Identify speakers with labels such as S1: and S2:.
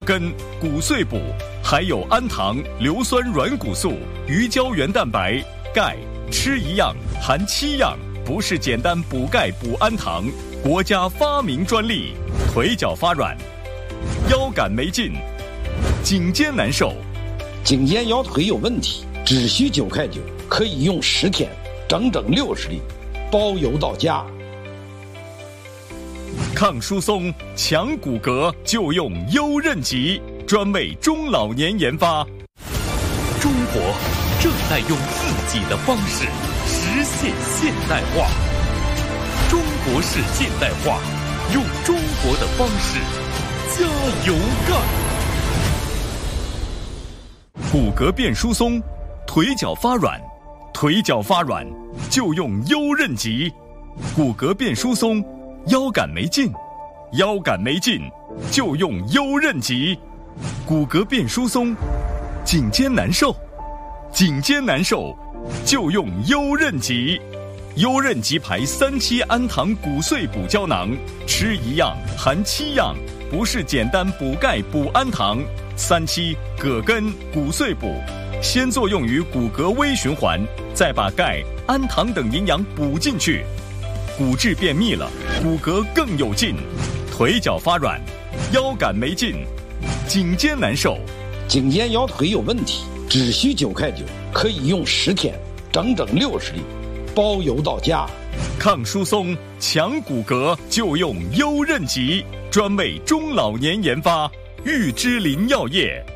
S1: 跟骨碎补，还有氨糖、硫酸软骨素、鱼胶原蛋白、钙，吃一样含7样，不是简单补钙补氨糖，国家发明专利。腿脚发软，腰杆没劲，颈肩难受，
S2: 颈肩腰腿有问题，只需9块9，可以用10天，整整60粒，包邮到家。
S1: 抗疏松、强骨骼就用优韧极，专为中老年研发。
S3: 中国正在用自己的方式实现现代化。中国式现代化，用中国的方式加油干。
S1: 骨骼变疏松，腿脚发软，腿脚发软就用优韧极。骨骼变疏松，腰杆没劲，腰杆没劲就用优韧极。骨骼变疏松，颈肩难受，颈肩难受就用优韧极。优韧极牌3期氨糖骨碎补胶囊，吃一样含7样，不是简单补钙补氨糖。3期葛根骨碎补，先作用于骨骼微循环，再把钙、氨糖等营养补进去，骨质变密了，骨骼更有劲。腿脚发软，腰杆没劲，颈肩难受，
S2: 颈肩腰腿有问题，只需9块9，可以用10天，整整60粒，包邮到家。
S1: 抗疏松、强骨骼就用优韧极，专为中老年研发。玉芝林药业